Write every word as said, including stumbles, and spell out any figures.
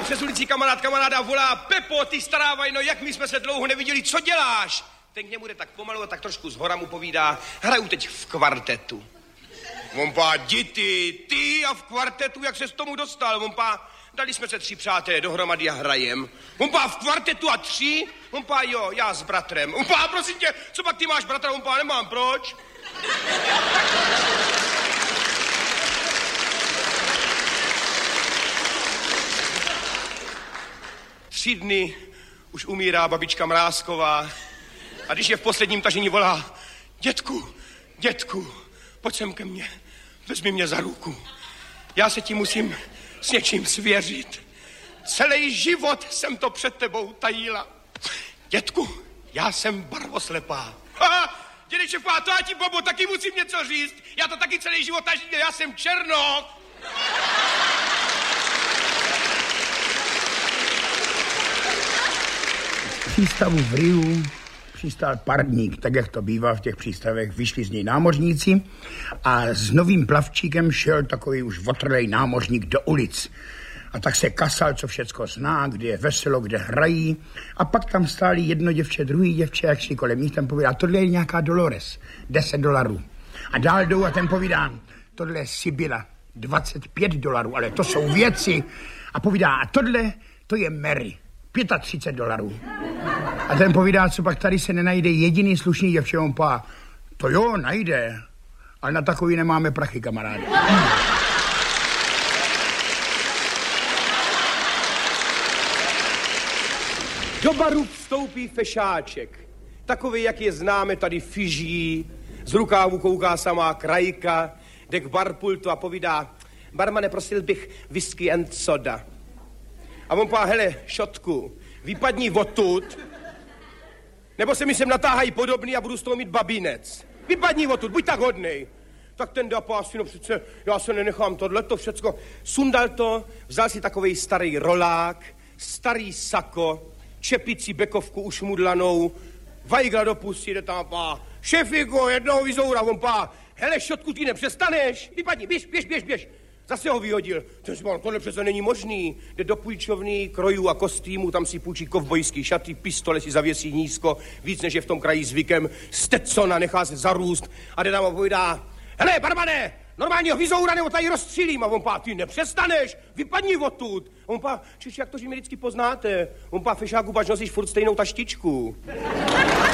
přes ulici kamarád kamaráda volá: Pepo, ty stará vajno, jak my jsme se dlouho neviděli, co děláš? Ten k němu jde tak pomalu a tak trošku zhora mu povídá: hraju teď v kvartetu. On pá, děti, ty a v kvartetu, jak se s tomu dostal? On pá, dali jsme se tři přátelé dohromady a hrajem. On pá, v kvartetu a tři? On pá, jo, já s bratrem. On pá, prosím tě, co pak ty máš bratra? On pá, nemám, proč? Tři dny už umírá babička Mrázková a když je v posledním tažení, volá: dětku, dětku, pojď sem ke mně, vezmi mě za ruku. Já se ti musím s něčím svěřit. Celý život jsem to před tebou tajila. Dětku, já jsem barvoslepá. Ha, dědeček, to já ti, Bobo, taky musím něco říct. Já to taky celý život tažila, já jsem černok. V přístavu v Riu přistál parník, tak jak to bývá v těch přístavech. Vyšli z něj námořníci a s novým plavčíkem šel takový už otrlej námořník do ulic. A tak se kasal, co všecko zná, kde je veselo, kde hrají. A pak tam stáli jedno děvče, druhý děvče, jak šli kolem nich, ten povídá: tohle je nějaká Dolores, deset dolarů. A dál jdou a ten povídá: tohle je Sibyla, dvacet pět dolarů, ale to jsou věci. A povídá: a tohle, to je Mary, třicet pět dolarů. A ten povídá: co pak tady se nenajde jediný slušný děvče? On pá, to jo, najde, ale na takový nemáme prachy, kamaráde. Do baru vstoupí fešáček, takový, jak je známe tady Fiží, z rukávu kouká samá krajka, jde k barpultu a povídá: barmane, prosil bych whisky and soda. A on pá, hele, šotku, vypadni odtud, nebo se mi sem natáhají podobný a budu z toho mít babinec. Vypadni odtud, buď tak hodnej. Tak ten dapá si, no přece, já se nenechám tohleto všecko. Sundal to, vzal si takovej starý rolák, starý sako, čepici bekovku ušmudlanou, vajgla do pusy, jde tam pá: šefiko, jednoho vyzoura. On pá, hele, šotku, ty nepřestaneš, vypadni, běž, běž, běž, běž. Zase ho vyhodil. Ten si říkal: tohle přece není možný. Jde do půjčovny krojů a kostýmů, tam si půjčí kovbojský šaty, pistole si zavěsí nízko, víc než je v tom kraji zvykem, Stetsona nechá se zarůst a jde tam a povídá: hele, barmane, normálního vyzoura nebo tady rozstřílím. A on pá, ty nepřestaneš, vypadni odtud. A on pá, čiž jak to, že mě vždycky poznáte? On pá, fešáku, pač nosíš furt stejnou taštičku.